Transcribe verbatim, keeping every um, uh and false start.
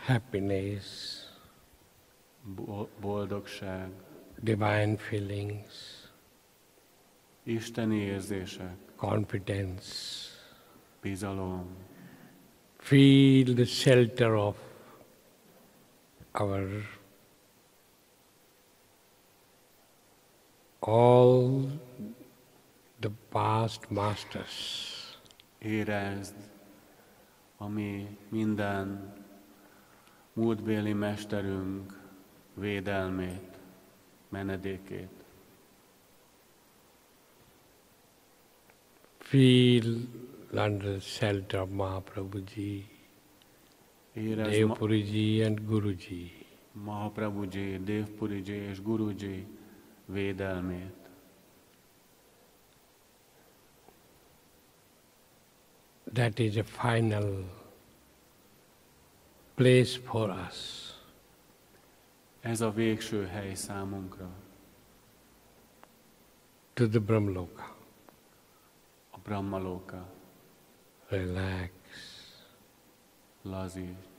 happiness, boldogság, divine feelings, isteni érzések, confidence. bizalom. Feel the shelter of our all the past masters. Érezd, ami minden múltbéli mesterünk védelmét, menedékét. Feel under the shelter of Mahaprabhuji, Érezd Devpuriji and Guruji. Mahaprabhuji, Devpuriji és Guruji védelmét. That is a final place for us. Ez a végső hely számunkra. To the Brahmaloka. A Brahmaloka. Relax. Lazíts.